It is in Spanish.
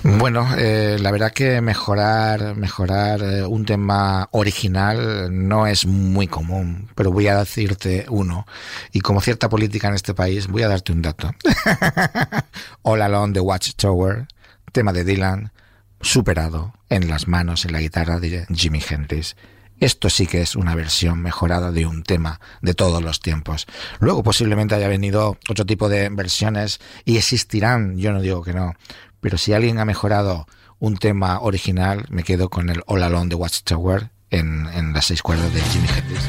Bueno, la verdad que mejorar un tema original no es muy común, pero voy a decirte uno. Y como cierta política en este país, voy a darte un dato. All Along the Watchtower, tema de Dylan, superado en las manos, en la guitarra de Jimi Hendrix. Esto sí que es una versión mejorada de un tema de todos los tiempos. Luego posiblemente haya venido otro tipo de versiones y existirán, yo no digo que no, pero si alguien ha mejorado un tema original, me quedo con el All Along the Watchtower en las 6 cuerdas de Jimi Hendrix.